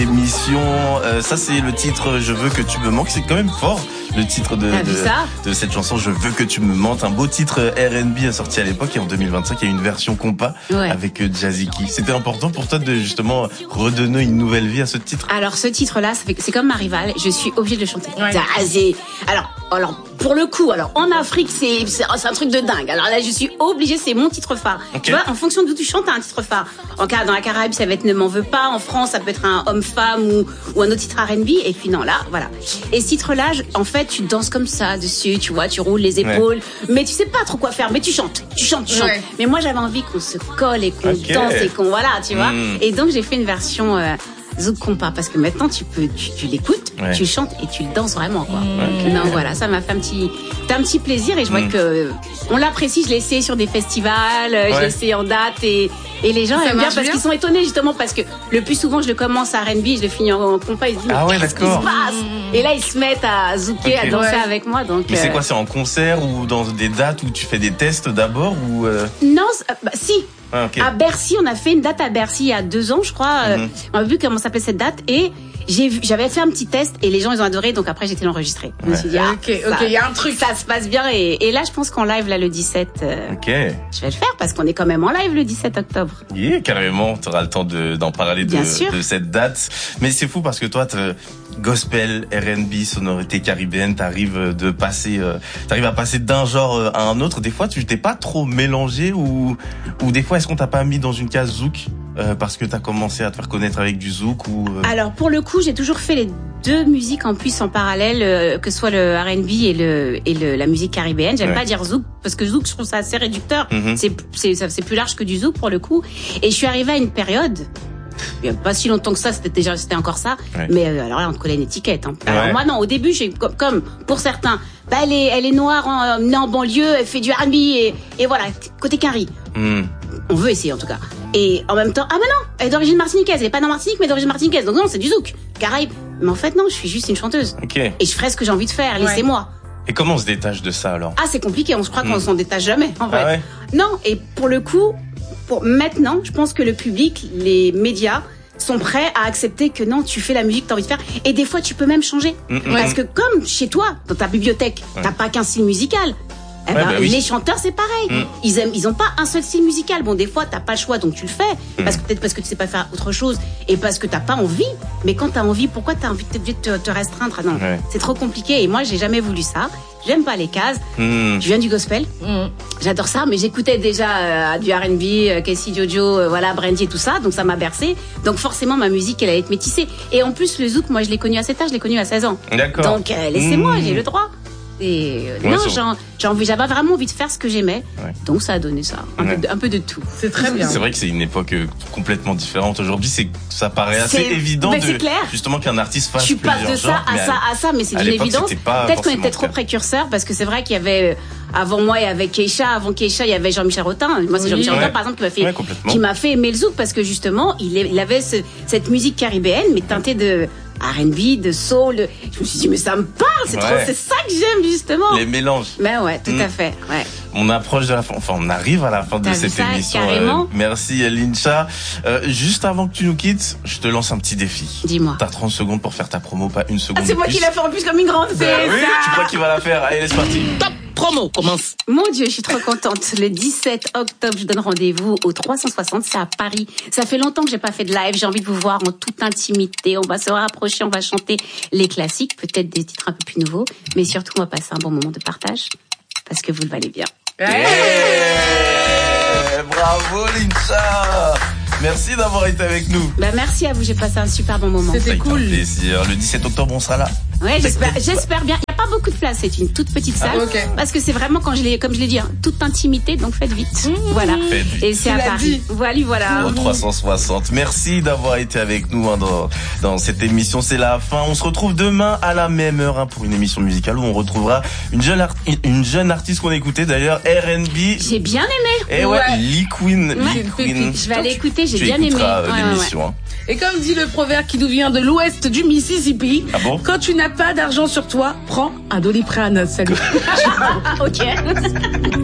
Émission, ça c'est le titre Je veux que tu me manques, c'est quand même fort le titre de cette chanson Je veux que tu me manques, un beau titre R&B sorti à l'époque et en 2025 il y a une version compas avec Jazzy Key. C'était important pour toi de justement redonner une nouvelle vie à ce titre? Alors ce titre-là, c'est comme ma rivale, je suis obligée de le chanter. Jazzy. Alors pour le coup, en Afrique c'est un truc de dingue. Alors là je suis obligée, c'est mon titre phare. Okay. Tu vois, en fonction d'où tu chantes, t'as un titre phare. Dans la Caraïbe ça va être Ne m'en veux pas, en France ça peut être un homme-femme ou un autre titre R&B, et puis non là, voilà. Et ce titre-là, en fait tu danses comme ça dessus, tu vois, tu roules les épaules, mais tu sais pas trop quoi faire, mais tu chantes. Mais moi j'avais envie qu'on se colle et qu'on danse et qu'on tu vois. Et donc j'ai fait une version zouk compas parce que maintenant tu l'écoutes, tu chantes et tu le danses vraiment quoi. Non voilà, ça m'a fait un petit plaisir et je vois que on l'apprécie. Je l'ai essayé sur des festivals, je l'ai essayé en date et les gens aiment bien parce qu'ils sont étonnés justement parce que le plus souvent je le commence à R&B, je le finis en compas, ils se disent mais qu'est-ce qui se passe et là ils se mettent à zouker, à danser avec moi. Donc mais c'est quoi, c'est en concert ou dans des dates où tu fais des tests d'abord ou Non, si. À Bercy, on a fait une date à Bercy il y a 2 ans, je crois. On a vu comment s'appelait cette date et j'avais fait un petit test et les gens ils ont adoré, donc après j'ai été l'enregistrer. Je me suis dit il y a un truc, ça se passe bien et là je pense qu'en live là le 17 je vais le faire parce qu'on est quand même en live le 17 octobre. Carrément, tu auras le temps d'en parler de cette date. Mais c'est fou parce que toi gospel, R&B, sonorité caribéenne, t'arrives à passer d'un genre à un autre. Des fois tu t'es pas trop mélangé ou des fois est-ce qu'on t'a pas mis dans une case zouk parce que t'as commencé à te faire connaître avec du zouk ou Alors pour le coup j'ai toujours fait les 2 musiques en plus en parallèle, que ce soit le R&B et la musique caribéenne. J'aime pas dire zouk parce que zouk je trouve ça assez réducteur. C'est plus large que du zouk pour le coup. Et je suis arrivée à une période, il y a pas si longtemps que ça, c'était encore ça. Mais alors là on te collait une étiquette. Alors moi non, au début j'ai comme pour certains, elle est noire, née en banlieue, elle fait du R&B et voilà, côté Cari. On veut essayer en tout cas. Et en même temps, mais non, elle est d'origine martiniquaise, elle est pas dans Martinique mais d'origine martiniquaise. Donc non, c'est du zouk, Caraïbe. Mais en fait non, je suis juste une chanteuse. Et je ferai ce que j'ai envie de faire, laissez-moi. Et comment on se détache de ça alors? C'est compliqué, je crois qu'on s'en détache jamais en vrai. Non, et pour le coup, maintenant, je pense que le public, les médias sont prêts à accepter que non, tu fais la musique que tu as envie de faire et des fois tu peux même changer. Parce que comme chez toi, dans ta bibliothèque, t'as pas qu'un style musical. Les chanteurs c'est pareil. Ils ont pas un seul style musical. Bon, des fois t'as pas le choix donc tu le fais peut-être parce que tu sais pas faire autre chose et parce que t'as pas envie. Mais quand t'as envie, pourquoi t'as envie de te restreindre? Non, c'est trop compliqué et moi j'ai jamais voulu ça. J'aime pas les cases. Je viens du gospel. J'adore ça, mais j'écoutais déjà du R&B, Casey Jojo, Brandy et tout ça, donc ça m'a bercé. Donc forcément ma musique elle allait être métissée. Et en plus le zouk, moi je l'ai connu à 7 ans, je l'ai connu à 16 ans. D'accord. Donc laissez-moi, j'ai le droit. Et j'avais vraiment envie de faire ce que j'aimais, donc ça a donné ça, un peu de tout. C'est très bien. C'est vrai que c'est une époque complètement différente. Aujourd'hui, ça paraît assez évident justement qu'un artiste fasse plusieurs genres. Tu passes de ça à ça, mais c'est d'une évidence. Peut-être qu'on était trop précurseurs parce que c'est vrai qu'il y avait avant moi, il y avait Keisha. Avant Keisha, il y avait Jean-Michel Rotin. Moi, c'est Jean-Michel Rotin, par exemple, qui m'a fait aimer le zouk parce que justement, il avait cette musique caribéenne, mais teintée de R&B, de soul. Je me suis dit, mais ça me parle, c'est ça que j'aime justement. Les mélanges. Ben tout à fait. On approche de la fin, on arrive à la fin de cette émission. Merci Lincha. Juste avant que tu nous quittes, je te lance un petit défi. Dis-moi. T'as 30 secondes pour faire ta promo, pas une seconde. C'est moi qui l'ai fait en plus comme une grande. Oui, tu crois qu'il va la faire? Allez, laisse partir. Top promo commence. Mon Dieu, je suis trop contente. Le 17 octobre, je donne rendez-vous au 360, c'est à Paris. Ça fait longtemps que j'ai pas fait de live. J'ai envie de vous voir en toute intimité. On va se rapprocher, on va chanter les classiques, peut-être des titres un peu plus nouveaux, mais surtout on va passer un bon moment de partage parce que vous le valez bien. Bravo Lincha. Merci d'avoir été avec nous. Merci à vous, j'ai passé un super bon moment. C'était cool. Plaisir. Le 17 octobre, on sera là. Ouais, j'espère bien. Il n'y a pas beaucoup de place, c'est une toute petite salle. Parce que c'est vraiment, comme je l'ai dit, toute intimité, donc faites vite. Voilà. Et c'est à Paris. Voilà. Au 360. Merci d'avoir été avec nous dans cette émission. C'est la fin. On se retrouve demain à la même heure pour une émission musicale où on retrouvera une jeune artiste qu'on a écoutée d'ailleurs, R&B. J'ai bien aimé. Et Lee Queen. Je vais aller écouter, j'ai bien aimé. L'émission. Et comme dit le proverbe qui nous vient de l'ouest du Mississippi, quand tu n'as pas d'argent sur toi, prends un Doliprane. Salut. Ok.